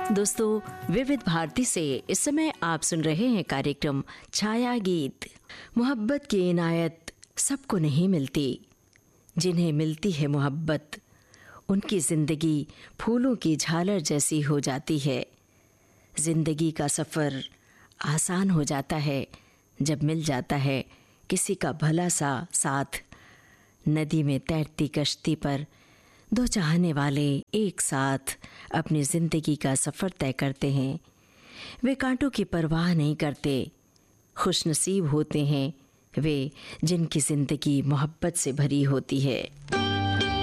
दोस्तों, विविध भारती से इस समय आप सुन रहे हैं कार्यक्रम छाया गीत। मोहब्बत की इनायत सबको नहीं मिलती, जिन्हें मिलती है मोहब्बत उनकी ज़िंदगी फूलों की झालर जैसी हो जाती है। ज़िंदगी का सफ़र आसान हो जाता है जब मिल जाता है किसी का भला सा साथ। नदी में तैरती कश्ती पर दो चाहने वाले एक साथ अपनी ज़िंदगी का सफ़र तय करते हैं। वे कांटों की परवाह नहीं करते। खुशनसीब होते हैं वे जिनकी ज़िंदगी मोहब्बत से भरी होती है।